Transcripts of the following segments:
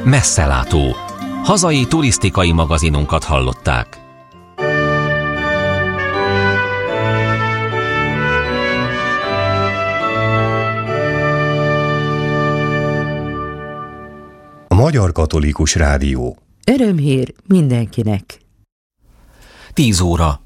Messzelátó. Hazai turisztikai magazinunkat hallották. A Magyar Katolikus Rádió. Örömhír mindenkinek. 10 óra.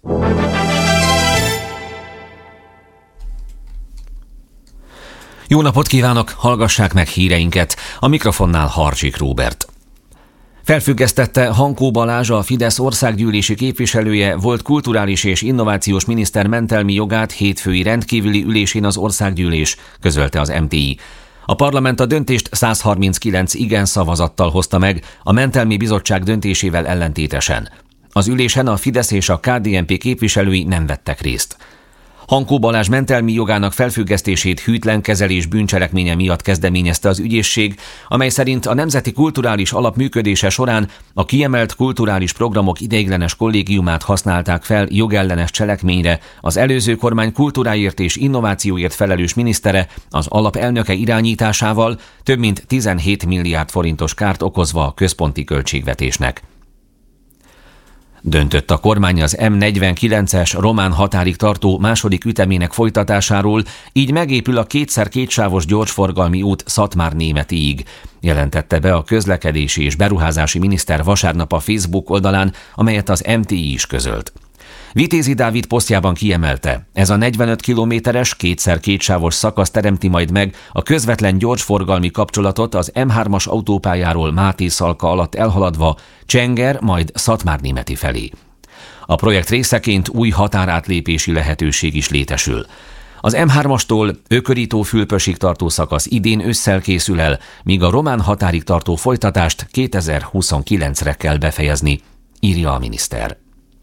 Jó napot kívánok, hallgassák meg híreinket. A mikrofonnál Harcsik Róbert. Felfüggesztette Hankó Balázs, a Fidesz országgyűlési képviselője, volt kulturális és innovációs miniszter mentelmi jogát hétfői rendkívüli ülésén az országgyűlés, közölte az MTI. A parlament a döntést 139 igen szavazattal hozta meg, a mentelmi bizottság döntésével ellentétesen. Az ülésen a Fidesz és a KDNP képviselői nem vettek részt. Hankó Balázs mentelmi jogának felfüggesztését hűtlen kezelés bűncselekménye miatt kezdeményezte az ügyészség, amely szerint a Nemzeti Kulturális Alap működése során a kiemelt kulturális programok ideiglenes kollégiumát használták fel jogellenes cselekményre, az előző kormány kultúráért és innovációért felelős minisztere az alap elnöke irányításával több mint 17 milliárd forintos kárt okozva a központi költségvetésnek. Döntött a kormány az M49-es román határig tartó második ütemének folytatásáról, így megépül a kétszer-kétsávos gyorsforgalmi út Szatmár-Németyig, jelentette be a közlekedési és beruházási miniszter vasárnap a Facebook oldalán, amelyet az MTI is közölt. Vitézi Dávid posztjában kiemelte, ez a 45 kilométeres, kétszer-kétsávos szakasz teremti majd meg a közvetlen gyorsforgalmi kapcsolatot az M3-as autópályáról Máté-Szalka alatt elhaladva Csenger, majd Szatmár-Némety felé. A projekt részeként új határátlépési lehetőség is létesül. Az M3-astól Ökörító-Fülpösig tartó szakasz idén ősszel készül el, míg a román határig tartó folytatást 2029-re kell befejezni, írja a miniszter.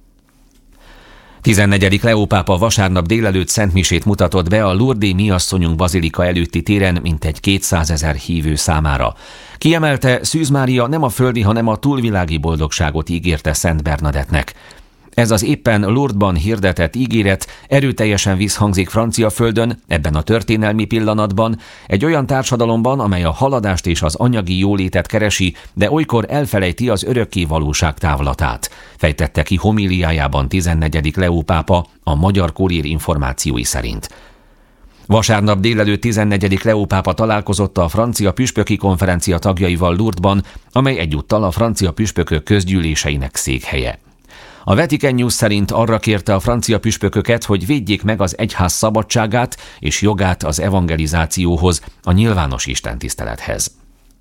14. Leó pápa vasárnap délelőtt szentmisét mutatott be a Lourdes Mi Asszonyunk bazilika előtti téren mintegy 200 000 hívő számára. Kiemelte, Szűz Mária nem a földi, hanem a túlvilági boldogságot ígérte Szent Bernadettnek. Ez az éppen Lourdesban hirdetett ígéret erőteljesen visszhangzik francia földön, ebben a történelmi pillanatban, egy olyan társadalomban, amely a haladást és az anyagi jólétet keresi, de olykor elfelejti az örökké valóság távlatát, fejtette ki homíliájában 14. Leó pápa a Magyar Kurír információi szerint. Vasárnap délelőtt 14. Leó pápa találkozott a francia püspöki konferencia tagjaival Lourdesban, amely egyúttal a francia püspökök közgyűléseinek székhelye. A Vatican News szerint arra kérte a francia püspököket, hogy védjék meg az egyház szabadságát és jogát az evangelizációhoz, a nyilvános istentisztelethez.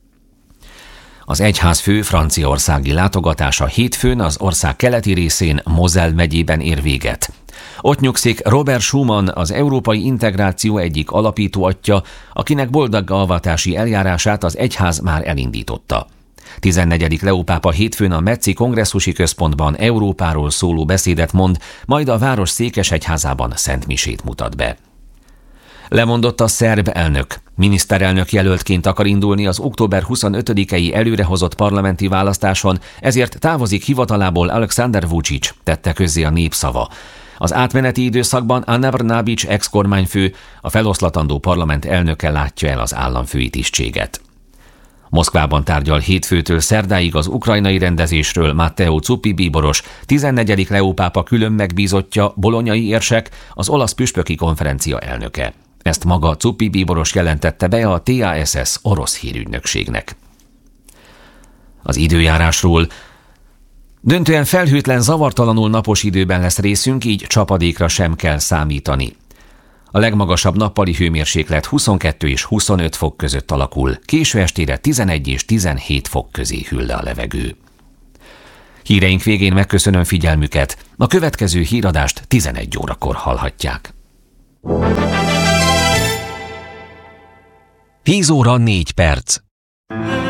Az egyházfő franciaországi látogatása hétfőn az ország keleti részén, Moselle megyében ér véget. Ott nyugszik Robert Schuman, az európai integráció egyik alapító atya, akinek boldoggalvatási eljárását az egyház már elindította. 14. Leó pápa hétfőn a Metzi kongresszusi központban Európáról szóló beszédet mond, majd a város székesegyházában szentmisét mutat be. Lemondott a szerb elnök. Miniszterelnök jelöltként akar indulni az október 25-i előrehozott parlamenti választáson, ezért távozik hivatalából Aleksandar Vučić, tette közzé a Népszava. Az átmeneti időszakban Ana Brnabić ex-kormányfő, a feloszlatandó parlament elnöke látja el az államfői tisztséget. Moszkvában tárgyal hétfőtől szerdáig az ukrajnai rendezésről Matteo Zuppi bíboros, 14. Leó pápa külön megbízottja, bolonyai érsek, az olasz püspöki konferencia elnöke. Ezt maga Zuppi bíboros jelentette be a TASS orosz hírügynökségnek. Az időjárásról: döntően felhőtlen, zavartalanul napos időben lesz részünk, így csapadékra sem kell számítani. A legmagasabb nappali hőmérséklet 22 és 25 fok között alakul, késő estére 11 és 17 fok közé hűl le a levegő. Híreink végén megköszönöm figyelmüket, a következő híradást 11 órakor hallhatják. 10 óra 4 perc.